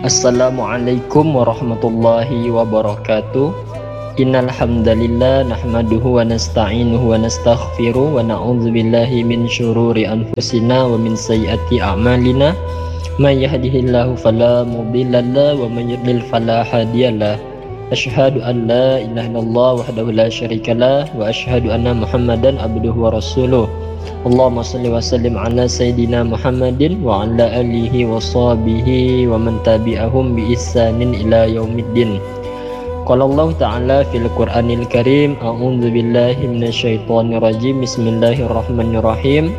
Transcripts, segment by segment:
Assalamualaikum warahmatullahi wabarakatuh. Innal hamdalillah nahmaduhu wa nasta'inuhu wa nastaghfiruh wa na'udzu billahi min syururi anfusina wa min sayyiati a'malina. May yahdihillahu fala mudhillalah wa may yudlil fala hadiyalah. Asyhadu an la ilaha illallah wahdahu la syarikalah wa asyhadu anna Muhammadan abduhu wa rasuluh. Allahumma salli wa sallim ala sayyidina Muhammadin wa ala alihi wa sahbihi wa man tabi'ahum bi ihsanin ila yaumiddin. Qala Allah ta'ala fil Qur'anil Karim, a'udzu billahi minasyaitonir rajim. Bismillahirrahmanirrahim.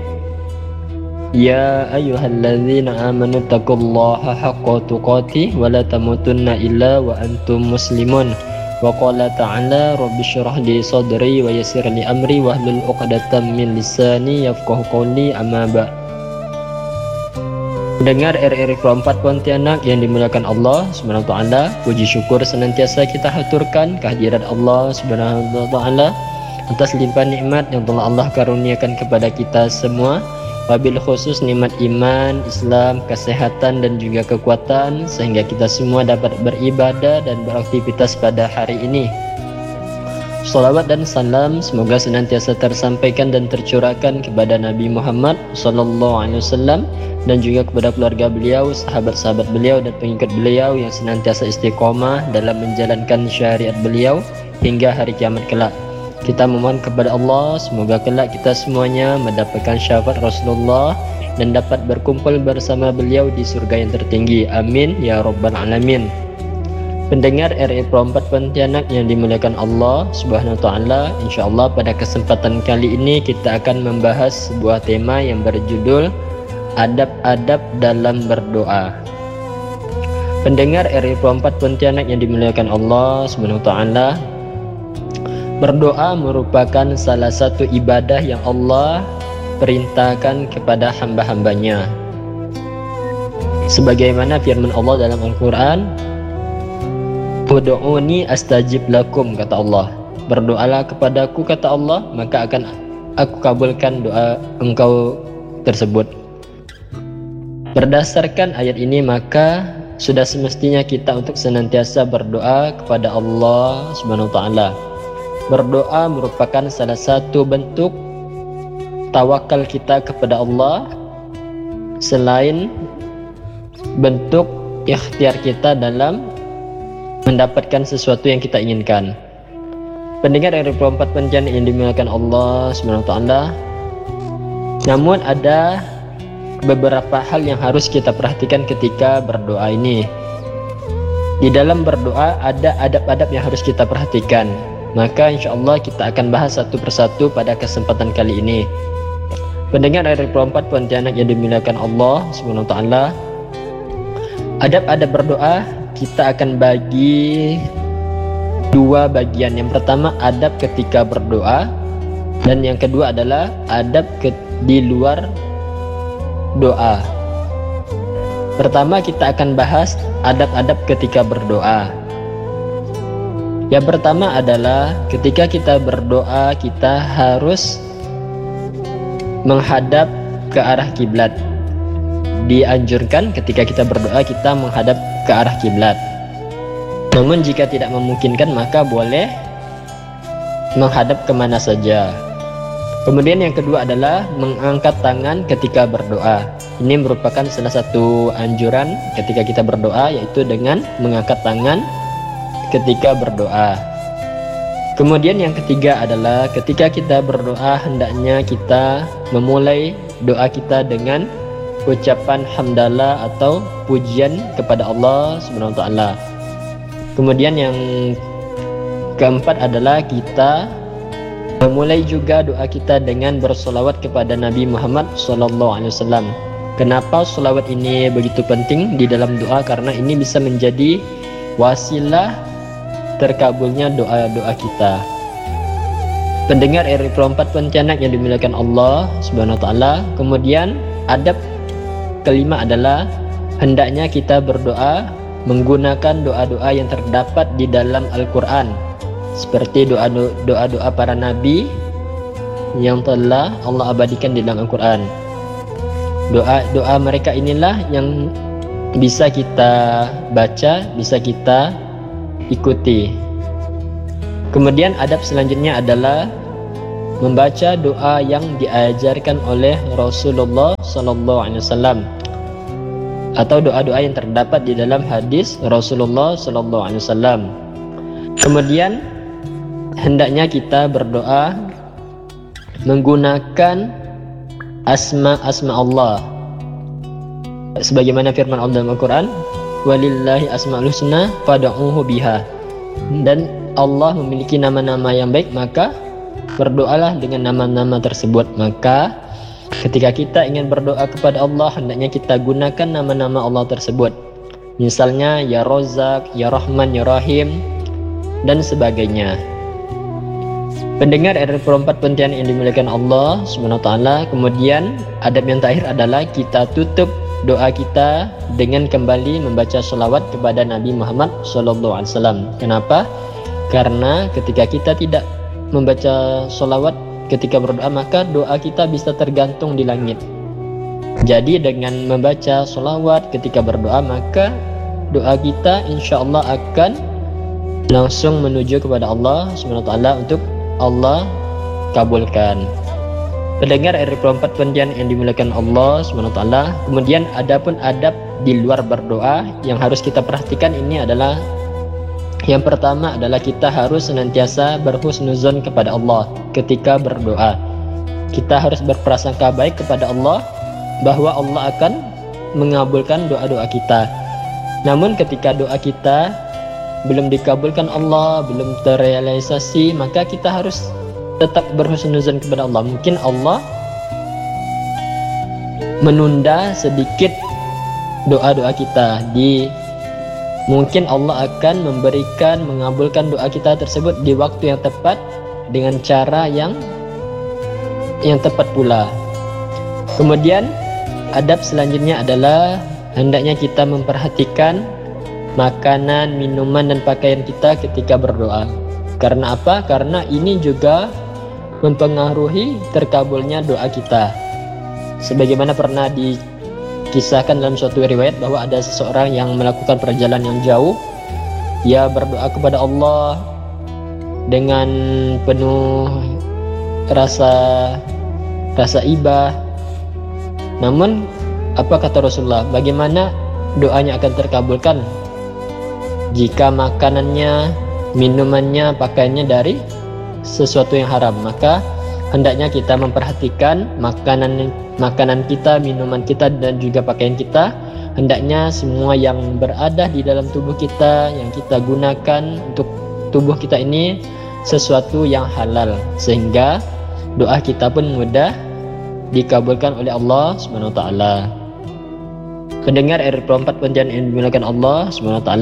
Ya ayyuhalladzina amanu taqullaha haqqa tuqatih wa la tamutunna illa wa antum muslimun. Wa qala ta'ala rabbi syrah li sadri wa yassir li amri wahlul 'uqdatam min lisani yafqahu qawli, amma ba'. Pendengar RRI Pro 4 Pontianak yang dimuliakan Allah Subhanahu wa taala, puji syukur senantiasa kita haturkan kehadirat Allah Subhanahu wa taala atas limpahan nikmat yang telah Allah karuniakan kepada kita semua. Wabil khusus nikmat iman, Islam, kesehatan dan juga kekuatan sehingga kita semua dapat beribadah dan beraktivitas pada hari ini. Salawat dan salam semoga senantiasa tersampaikan dan tercurahkan kepada Nabi Muhammad SAW dan juga kepada keluarga beliau, sahabat-sahabat beliau dan pengikut beliau yang senantiasa istiqomah dalam menjalankan syariat beliau hingga hari kiamat kelak. Kita memohon kepada Allah semoga kelak kita semuanya mendapatkan syafaat Rasulullah dan dapat berkumpul bersama beliau di surga yang tertinggi. Amin ya rabbal alamin. Pendengar RRI Pro 4 Pontianak yang dimuliakan Allah Subhanahu wa taala, insyaallah pada kesempatan kali ini kita akan membahas sebuah tema yang berjudul adab-adab dalam berdoa. Pendengar RRI Pro 4 Pontianak yang dimuliakan Allah Subhanahu wa taala, berdoa merupakan salah satu ibadah yang Allah perintahkan kepada hamba-hambanya. Sebagaimana firman Allah dalam Al-Quran, Ud'uni astajib lakum, kata Allah. Berdoalah kepadaku, kata Allah, maka akan aku kabulkan doa engkau tersebut. Berdasarkan ayat ini maka sudah semestinya kita untuk senantiasa berdoa kepada Allah Subhanahu wa taala. Berdoa merupakan salah satu bentuk tawakal kita kepada Allah selain bentuk ikhtiar kita dalam mendapatkan sesuatu yang kita inginkan. Pendengar RRI Pro 4 Pontianak yang dimuliakan Allah Subhanahu wa taala, namun ada beberapa hal yang harus kita perhatikan ketika berdoa ini. Di dalam berdoa ada adab-adab yang harus kita perhatikan. Maka insyaallah kita akan bahas satu persatu pada kesempatan kali ini. Pendengar RRI Pro 4 Pontianak yang dimuliakan Allah Subhanahu wa taala, adab-adab berdoa kita akan bagi dua bagian. Yang pertama adab ketika berdoa dan yang kedua adalah adab di luar doa. Pertama kita akan bahas adab-adab ketika berdoa. Yang pertama adalah ketika kita berdoa kita harus menghadap ke arah kiblat. Dianjurkan ketika kita berdoa kita menghadap ke arah kiblat. Namun jika tidak memungkinkan maka boleh menghadap kemana saja. Kemudian yang kedua adalah mengangkat tangan ketika berdoa. Ini merupakan salah satu anjuran ketika kita berdoa, yaitu dengan mengangkat tangan ketika berdoa. Kemudian yang ketiga adalah ketika kita berdoa hendaknya kita memulai doa kita dengan ucapan hamdalah atau pujian kepada Allah Subhanahu wa taala. Kemudian yang keempat adalah kita memulai juga doa kita dengan bersolawat kepada Nabi Muhammad SAW. Kenapa solawat ini begitu penting di dalam doa? Karena ini bisa menjadi wasilah terkabulnya doa-doa kita. Pendengar RRI Pro 4 Pontianak yang dimuliakan Allah Subhanahu wa taala, kemudian adab kelima adalah hendaknya kita berdoa menggunakan doa-doa yang terdapat di dalam Al-Quran, seperti doa-doa para nabi yang telah Allah abadikan di dalam Al-Quran. Doa-doa mereka inilah yang bisa kita baca, bisa kita ikuti. Kemudian adab selanjutnya adalah membaca doa yang diajarkan oleh Rasulullah SAW atau doa-doa yang terdapat di dalam hadis Rasulullah SAW. Kemudian hendaknya kita berdoa menggunakan asma-asma Allah, sebagaimana firman Allah dalam Al-Quran, walillahi asma'ul husna fad'uhu biha. Dan Allah memiliki nama-nama yang baik, maka berdoalah dengan nama-nama tersebut. Maka ketika kita ingin berdoa kepada Allah, hendaknya kita gunakan nama-nama Allah tersebut. Misalnya ya Razak, ya Rahman, ya Rahim, dan sebagainya. Pendengar RP4 Pontianak yang dimuliakan Allah SWT. Kemudian adab yang terakhir adalah kita tutup doa kita dengan kembali membaca sholawat kepada Nabi Muhammad SAW. Kenapa? Karena ketika kita tidak membaca sholawat ketika berdoa, maka doa kita bisa tergantung di langit. Jadi dengan membaca sholawat ketika berdoa, maka doa kita insya Allah akan langsung menuju kepada Allah SWT untuk Allah kabulkan. Pendengar RP4 Pontianak yang dimuliakan Allah SWT. Kemudian adapun adab di luar berdoa yang harus kita perhatikan ini adalah, yang pertama adalah kita harus senantiasa berhusnuzon kepada Allah ketika berdoa. Kita harus berprasangka baik kepada Allah bahwa Allah akan mengabulkan doa-doa kita. Namun ketika doa kita belum dikabulkan Allah, belum terrealisasi, maka kita harus tetap berhusnuzon kepada Allah. Mungkin Allah menunda sedikit doa-doa kita, mungkin Allah akan mengabulkan doa kita tersebut di waktu yang tepat dengan cara yang tepat pula. Kemudian adab selanjutnya adalah hendaknya kita memperhatikan makanan, minuman, dan pakaian kita ketika berdoa. Karena apa? Karena ini juga mempengaruhi terkabulnya doa kita. Sebagaimana pernah dikisahkan dalam suatu riwayat bahwa ada seseorang yang melakukan perjalanan yang jauh. Ia berdoa kepada Allah dengan penuh rasa ibah. Namun apa kata Rasulullah? Bagaimana doanya akan terkabulkan jika makanannya, minumannya, pakaiannya dari sesuatu yang haram? Maka hendaknya kita memperhatikan makanan kita, minuman kita, dan juga pakaian kita. Hendaknya semua yang berada di dalam tubuh kita, yang kita gunakan untuk tubuh kita ini sesuatu yang halal, sehingga doa kita pun mudah dikabulkan oleh Allah SWT. Pendengar RP4 Pontianak yang dimuliakan Allah SWT.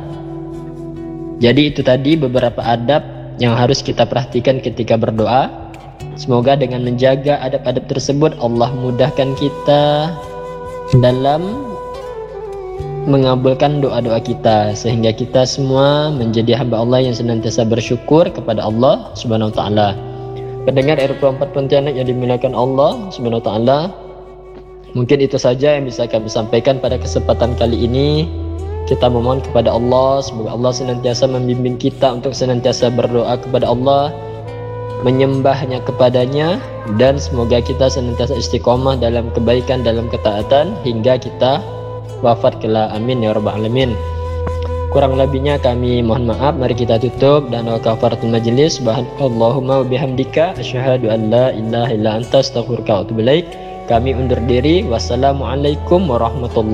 Jadi itu tadi beberapa adab yang harus kita perhatikan ketika berdoa. Semoga dengan menjaga adab-adab tersebut Allah mudahkan kita dalam mengabulkan doa-doa kita, sehingga kita semua menjadi hamba Allah yang senantiasa bersyukur kepada Allah Subhanahu wa taala. Pendengar RP4 Pontianak yang dimuliakan Allah Subhanahu wa taala, mungkin itu saja yang bisa kami sampaikan pada kesempatan kali ini. Kita memohon kepada Allah, semoga Allah senantiasa membimbing kita untuk senantiasa berdoa kepada Allah, menyembahnya kepadanya, dan semoga kita senantiasa istiqomah dalam kebaikan, dalam ketaatan hingga kita wafat kelak. Amin ya rabbal alamin. Kurang lebihnya kami mohon maaf. Mari kita tutup dan kafaratul majlis. Subhanallahumma wa bihamdika asyhadu an la ilaha illa anta astaghfiruka wa atubu ilaik. Kami undur diri. Wassalamualaikum warahmatullahi